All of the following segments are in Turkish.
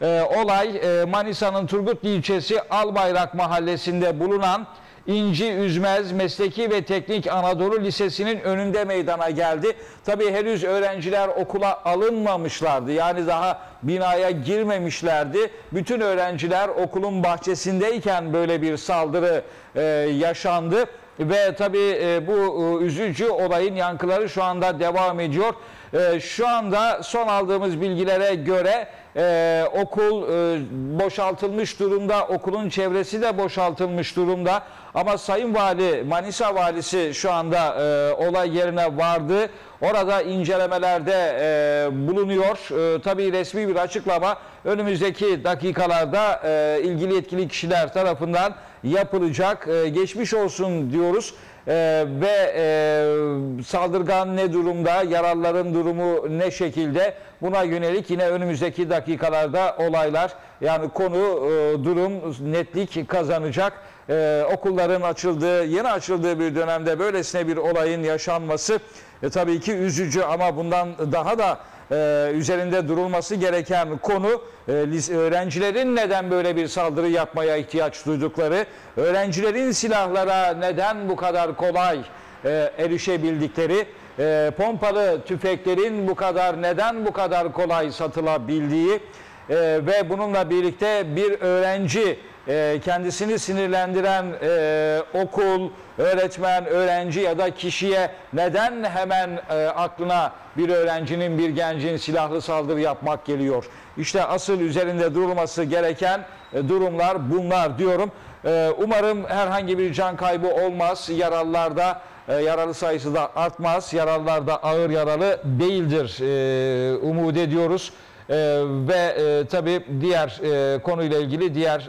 Olay Manisa'nın Turgutlu ilçesi Albayrak mahallesinde bulunan İnci Üzmez Mesleki ve Teknik Anadolu Lisesi'nin önünde meydana geldi. Tabii henüz öğrenciler okula alınmamışlardı. Yani daha binaya girmemişlerdi. Bütün öğrenciler okulun bahçesindeyken böyle bir saldırı yaşandı. Ve tabii bu üzücü olayın yankıları şu anda devam ediyor. Şu anda son aldığımız bilgilere göre okul boşaltılmış durumda, okulun çevresi de boşaltılmış durumda. Ama Sayın Vali, Manisa Valisi şu anda olay yerine vardı. Orada incelemelerde bulunuyor. Tabii resmi bir açıklama önümüzdeki dakikalarda ilgili yetkili kişiler tarafından yapılacak. Geçmiş olsun diyoruz. Ve saldırgan ne durumda, yaralıların durumu ne şekilde, buna yönelik yine önümüzdeki dakikalarda olaylar, yani konu, durum netlik kazanacak. Okulların açıldığı, yeni açıldığı bir dönemde böylesine bir olayın yaşanması tabii ki üzücü, ama bundan daha da üzerinde durulması gereken konu öğrencilerin neden böyle bir saldırı yapmaya ihtiyaç duydukları, öğrencilerin silahlara neden bu kadar kolay erişebildikleri, pompalı tüfeklerin neden bu kadar kolay satılabildiği ve bununla birlikte bir öğrenci, kendisini sinirlendiren okul, öğretmen, öğrenci ya da kişiye neden hemen aklına bir öğrencinin, bir gencin silahlı saldırı yapmak geliyor? İşte asıl üzerinde durulması gereken durumlar bunlar diyorum. Umarım herhangi bir can kaybı olmaz. Yaralı sayısı da artmaz. Yaralılar da ağır yaralı değildir. Umut ediyoruz. Ve tabii diğer konuyla ilgili diğer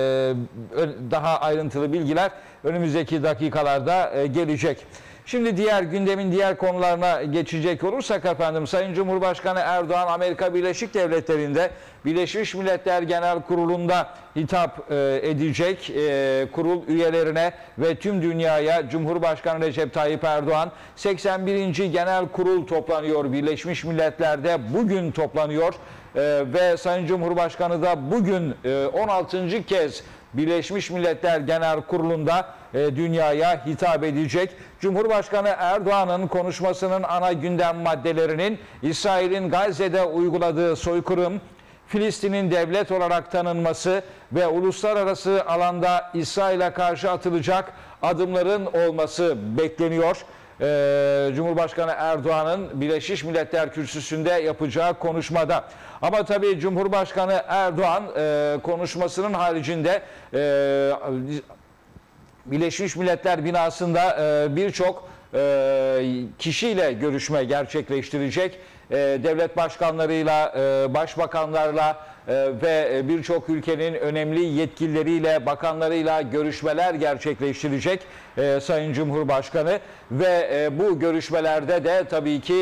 daha ayrıntılı bilgiler önümüzdeki dakikalarda gelecek. Şimdi gündemin diğer konularına geçecek olursak efendim, Sayın Cumhurbaşkanı Erdoğan Amerika Birleşik Devletleri'nde Birleşmiş Milletler Genel Kurulu'nda hitap edecek. Kurul üyelerine ve tüm dünyaya Cumhurbaşkanı Recep Tayyip Erdoğan 81. Genel Kurul toplanıyor. Birleşmiş Milletler'de bugün toplanıyor ve Sayın Cumhurbaşkanı da bugün 16. kez Birleşmiş Milletler Genel Kurulu'nda dünyaya hitap edecek. Cumhurbaşkanı Erdoğan'ın konuşmasının ana gündem maddelerinin İsrail'in Gazze'de uyguladığı soykırım, Filistin'in devlet olarak tanınması ve uluslararası alanda İsrail'e karşı atılacak adımların olması bekleniyor. Cumhurbaşkanı Erdoğan'ın Birleşmiş Milletler Kürsüsü'nde yapacağı konuşmada. Ama tabii Cumhurbaşkanı Erdoğan konuşmasının haricinde Birleşmiş Milletler binasında birçok kişiyle görüşme gerçekleştirecek. Devlet başkanlarıyla, başbakanlarla ve birçok ülkenin önemli yetkilileriyle, bakanlarıyla görüşmeler gerçekleştirecek Sayın Cumhurbaşkanı. Ve bu görüşmelerde de tabii ki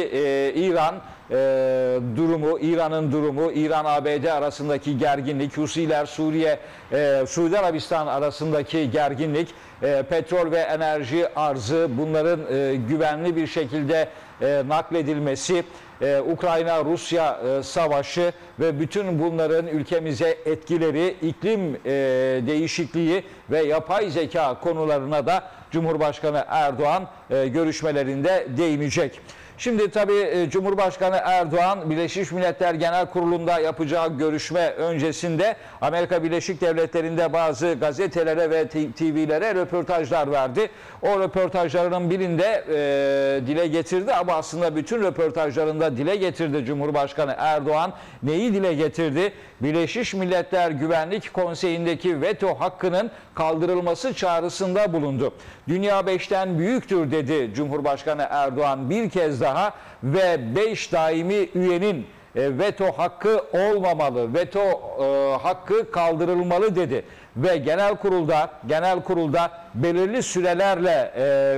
İran'ın durumu, İran-ABD arasındaki gerginlik, Husiler Suudi Arabistan arasındaki gerginlik, petrol ve enerji arzı, bunların güvenli bir şekilde nakledilmesi, Ukrayna-Rusya savaşı ve bütün bunların ülkemize etkileri, iklim değişikliği ve yapay zeka konularına da Cumhurbaşkanı Erdoğan görüşmelerinde değinecek. Şimdi tabii Cumhurbaşkanı Erdoğan Birleşmiş Milletler Genel Kurulu'nda yapacağı görüşme öncesinde Amerika Birleşik Devletleri'nde bazı gazetelere ve TV'lere röportajlar verdi. O röportajlarının birinde dile getirdi, ama aslında bütün röportajlarında dile getirdi Cumhurbaşkanı Erdoğan. Neyi dile getirdi? Birleşmiş Milletler Güvenlik Konseyi'ndeki veto hakkının kaldırılması çağrısında bulundu. Dünya 5'ten büyüktür dedi Cumhurbaşkanı Erdoğan bir kez daha ve 5 daimi üyenin veto hakkı olmamalı, veto hakkı kaldırılmalı dedi. Ve genel kurulda belirli sürelerle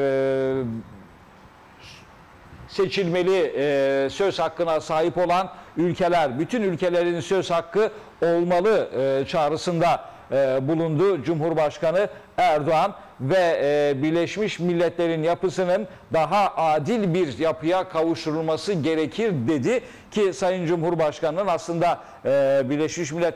seçilmeli söz hakkına sahip olan ülkeler, bütün ülkelerin söz hakkı olmalı çağrısında bulundu Cumhurbaşkanı Erdoğan ve Birleşmiş Milletler'in yapısının daha adil bir yapıya kavuşturulması gerekir dedi ki Sayın Cumhurbaşkanı'nın aslında Birleşmiş Milletler